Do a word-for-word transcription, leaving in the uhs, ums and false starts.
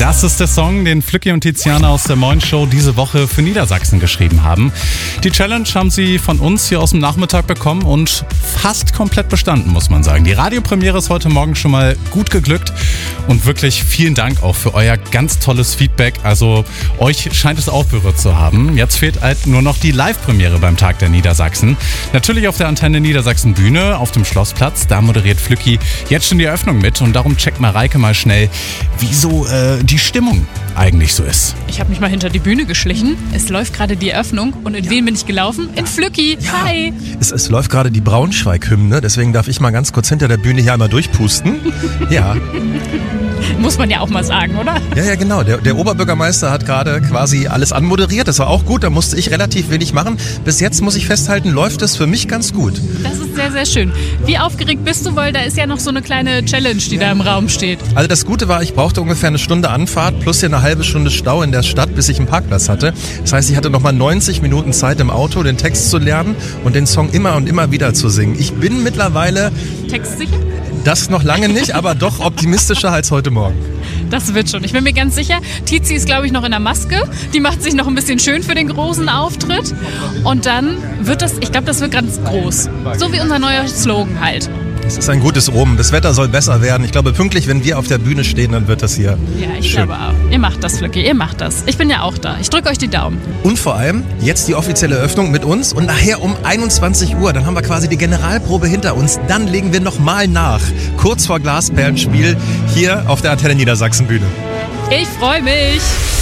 Das ist der Song, den Flücki und Tiziana aus der Moin Show diese Woche für Niedersachsen geschrieben haben. Die Challenge haben sie von uns hier aus dem Nachmittag bekommen und fast komplett bestanden, muss man sagen. Die Radiopremiere ist heute Morgen schon mal gut geglückt und wirklich vielen Dank auch für euer ganz tolles Feedback. Also euch scheint es auch berührt zu haben. Jetzt fehlt halt nur noch die Live-Premiere beim Tag der Niedersachsen. Natürlich auf der Antenne Niedersachsen Bühne auf dem Schlossplatz. Da moderiert Flücki jetzt schon die Eröffnung mit und darum checkt Mareike mal schnell, wieso äh, die Stimmung eigentlich so ist. Ich habe mich mal hinter die Bühne geschlichen. Es läuft gerade die Eröffnung. Und in ja. wen bin ich gelaufen? In Flücki. Ja. Hi. Es, es läuft gerade die Braunschweig-Hymne. Deswegen darf ich mal ganz kurz hinter der Bühne hier einmal durchpusten. Ja. Muss man ja auch mal sagen, oder? Ja, ja, genau. Der, der Oberbürgermeister hat gerade quasi alles anmoderiert. Das war auch gut. Da musste ich relativ wenig machen. Bis jetzt muss ich festhalten, läuft es für mich ganz gut. Das ist sehr, sehr schön. Wie aufgeregt bist du? Weil da ist ja noch so eine kleine Challenge, die ja. da im Raum steht. Also das Gute war, ich brauchte ungefähr eine Stunde Anfahrt plus hier eine halbe Stunde Stau in der Stadt, bis ich einen Parkplatz hatte. Das heißt, ich hatte nochmal neunzig Minuten Zeit im Auto, den Text zu lernen und den Song immer und immer wieder zu singen. Ich bin mittlerweile... Textsicher? Das noch lange nicht, aber doch optimistischer als heute Morgen. Das wird schon. Ich bin mir ganz sicher. Tizi ist, glaube ich, noch in der Maske. Die macht sich noch ein bisschen schön für den großen Auftritt. Und dann wird das, ich glaube, das wird ganz groß. So wie unser neuer Slogan halt. Es ist ein gutes Omen. Das Wetter soll besser werden. Ich glaube, pünktlich, wenn wir auf der Bühne stehen, dann wird das hier Ja, ich schön. glaube auch. Ihr macht das, Flücki. Ihr macht das. Ich bin ja auch da. Ich drücke euch die Daumen. Und vor allem jetzt die offizielle Eröffnung mit uns. Und nachher um einundzwanzig Uhr, dann haben wir quasi die Generalprobe hinter uns. Dann legen wir nochmal nach. Kurz vor Glasperlenspiel hier auf der Antenne Niedersachsen Bühne. Ich freue mich.